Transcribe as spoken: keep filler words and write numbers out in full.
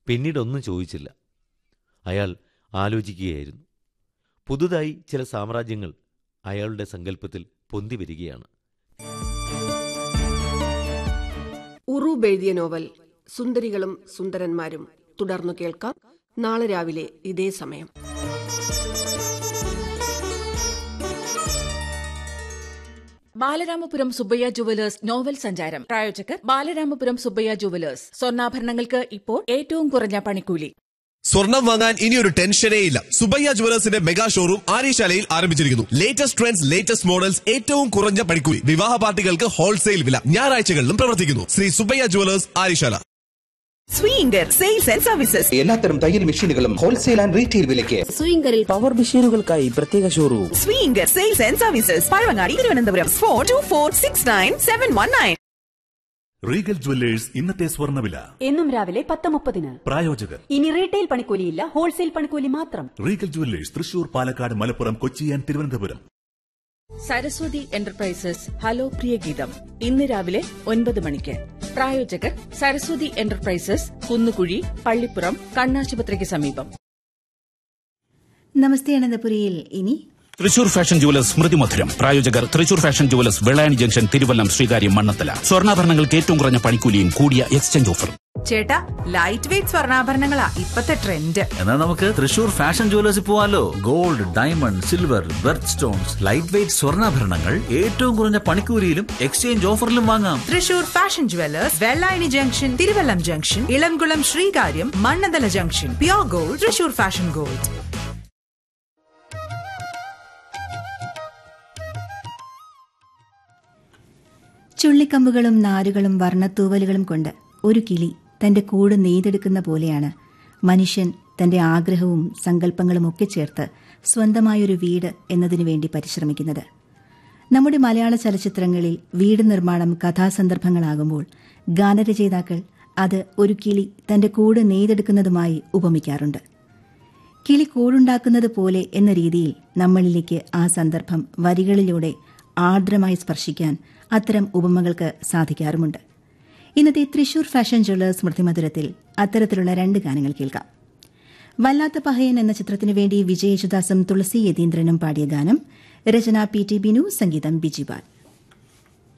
പിന്നീടൊന്നും ചോദിച്ചില്ല. അയാൾ ആലോചിക്കുകയായിരുന്നു. പുതുതായി ചില സാമ്രാജ്യങ്ങൾ അയാളുടെ സങ്കല്പത്തിൽ പൊന്തി വരികയാണ്. ഉറൂബ് എഴുതിയ നോവൽ സുന്ദരികളും സുന്ദരന്മാരും തുടർന്നു കേൾക്കാം നാളെ രാവിലെ ഇതേ സമയം. ബാലരാമപുരം സുബ്ബയ്യ ജുവലേഴ്സ് നോവൽ സഞ്ചാരം. പ്രായോജകർ ബാലരാമപുരം സുബ്ബയ്യ ജുവലേഴ്സ്. സ്വർണ്ണാഭരണങ്ങൾക്ക് ഇപ്പോൾ ഏറ്റവും കുറഞ്ഞ പണിക്കൂലി. സ്വർണം വാങ്ങാൻ ഇനിയൊരു ടെൻഷനേ ഇല്ല. സുബ്ബയ്യ ജുവലേഴ്സിന്റെ മെഗാ ഷോറൂം ആര്യശാലയിൽ ആരംഭിച്ചിരിക്കുന്നു. ലേറ്റസ്റ്റ് ട്രെൻഡ്സ്, ലേറ്റസ്റ്റ് മോഡൽസ്, ഏറ്റവും കുറഞ്ഞ പണിക്കൂലി. വിവാഹ പാർട്ടികൾക്ക് ഹോൾസെയിൽ വില. ഞായറാഴ്ചകളിലും പ്രവർത്തിക്കുന്നു. Shri Subbaiah jewellers, Aryasala. Swinger sales and services. എല്ലാത്തരം തയ്യൽ മെഷീനുകളും ഹോൾസെയിൽ ആൻഡ് റീറ്റെയിൽ വിലയ്ക്ക്. സ്വിംഗറിൽ പവർ മെഷീനുകൾക്കായി പ്രത്യേക showroom. Swinger sales and services, Pazhavangadi, Thiruvananthapuram. Four to four six nine seven one nine. Regal jewellers ഇന്നത്തെ സ്വർണ്ണവില എന്നും രാവിലെ പത്ത് മുപ്പതിന്. പ്രായോജകർ ഇനി റീറ്റെയിൽ പണിക്കൂലിയില്ല, ഹോൾസെയിൽ പണിക്കൂലി മാത്രം. Regal jewellers, Thrissur, Palakkad, Malappuram, Kochi and Thiruvananthapuram. Saraswati enterprises hello പ്രിയ ഗീതം ഇന്ന് രാവിലെ ഒൻപത് മണിക്ക്. പ്രായോജകർ സരസ്വതി എന്റർപ്രൈസസ്, കുന്നുകുഴി, പള്ളിപ്പുറം, കണ്ണാശുപത്രിക്ക് സമീപം. നമസ്തേ അനന്തപുരിയിൽ ഇനി തൃശൂർ ഫാഷൻ ജുവലേഴ്സ് സ്മൃതി മധുരം. പ്രായോജകർ Thrissur fashion jewellers, Vellayani junction, Thiruvallam, Sreekaryam, Mannathala. സ്വർണ്ണാഭരണങ്ങൾക്ക് ഏറ്റവും കുറഞ്ഞ പണിക്കൂലിയും കൂടിയ എക്സ്ചേഞ്ച് ഓഫറും. ചേട്ടാ, ലൈറ്റ് വെയിറ്റ് സ്വർണ്ണാഭരണങ്ങളാ ഇപ്പത്തെ ട്രെൻഡ്. എന്നാൽ നമുക്ക് തൃശൂർ ഫാഷൻ ജുവലേഴ്സിൽ പോവാലോ. Gold, diamond, silver, berth stones, light weight സ്വർണ്ണാഭരണങ്ങൾ ഏറ്റവും കുറഞ്ഞ പണിക്കൂലിയിലും എക്സ്ചേഞ്ച് ഓഫറിലും വാങ്ങാം. Thrissur fashion jewellers, Vellayani junction, Thiruvallam junction, Elamkulam, Sreekaryam, Mannanthala junction. Pure gold, Thrissur fashion gold. ചുള്ളിക്കമ്പുകളും നാരുകളും വർണ്ണത്തൂവലുകളും കൊണ്ട് ഒരു കിളി തന്റെ കൂട് നെയ്തെടുക്കുന്ന പോലെയാണ് മനുഷ്യൻ തന്റെ ആഗ്രഹവും സങ്കല്പങ്ങളും ഒക്കെ ചേർത്ത് സ്വന്തമായൊരു വീട് എന്നതിനു വേണ്ടി പരിശ്രമിക്കുന്നത്. നമ്മുടെ മലയാള ചലച്ചിത്രങ്ങളിൽ വീട് നിർമ്മാണം കഥാസന്ദർഭങ്ങളാകുമ്പോൾ ഗാനരചയിതാക്കൾ അത് ഒരു കിളി തന്റെ കൂട് നെയ്തെടുക്കുന്നതുമായി ഉപമിക്കാറുണ്ട്. കിളി കൂടുണ്ടാക്കുന്നത് പോലെ എന്ന രീതിയിൽ നമ്മളിലേക്ക് ആ സന്ദർഭം വരികളിലൂടെ ആർദ്രമായി സ്പർശിക്കാൻ അത്തരം ഉപമകൾക്ക് സാധിക്കാറുമുണ്ട്. ഇന്നത്തെ തൃശൂർ ഫാഷൻ ജ്വല്ലേഴ്സ് സ്മൃതിമധുരത്തിൽ അത്തരത്തിലുള്ള രണ്ട് ഗാനങ്ങൾ കേൾക്കാം. വല്ലാത്ത പഹയൻ എന്ന ചിത്രത്തിനു വേണ്ടി വിജയ് യേശുദാസും തുളസി യതീന്ദ്രനും പാടിയ ഗാനം. രചന പി ടി ബിനു, സംഗീതം ബിജിപാൽ.